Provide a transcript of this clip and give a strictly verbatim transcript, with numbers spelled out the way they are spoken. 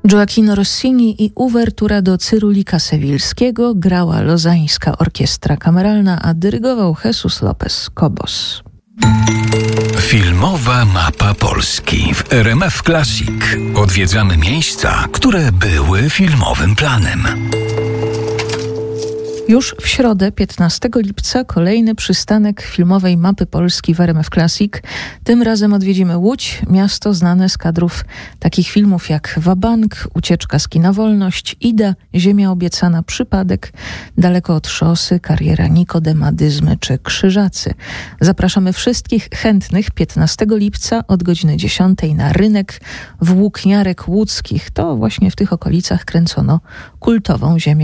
Gioachino Rossini i uwertura do Cyrulika Sewilskiego grała Lozańska Orkiestra Kameralna, a dyrygował Jesus Lopez Cobos. Filmowa mapa Polski w R M F Classic. Odwiedzamy miejsca, które były filmowym planem. Już w środę, piętnastego lipca, kolejny przystanek filmowej mapy Polski w R M F Classic. Tym razem odwiedzimy Łódź, miasto znane z kadrów takich filmów jak Wabank, Ucieczka z kina Wolność, Ida, Ziemia obiecana, Przypadek, Daleko od szosy, Kariera Nikodemadyzmy czy Krzyżacy. Zapraszamy wszystkich chętnych piętnastego lipca od godziny dziesiątej na rynek w Łukniarek Łódzkich. To właśnie w tych okolicach kręcono kultową Ziemię